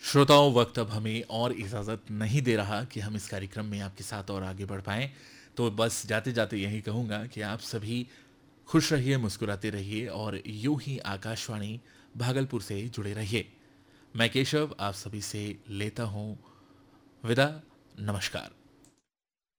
श्रोताओं, वक्त अब हमें और इजाज़त नहीं दे रहा कि हम इस कार्यक्रम में आपके साथ और आगे बढ़ पाएँ। तो बस जाते-जाते यही कहूँगा कि आप सभी खुश रहिए, मुस्कुराते रहिए और यूँ ही आकाशवाणी भागलपुर से जुड़े रहिए। मैं केशव आप सभी से लेता हूँ विदा। नमस्कार।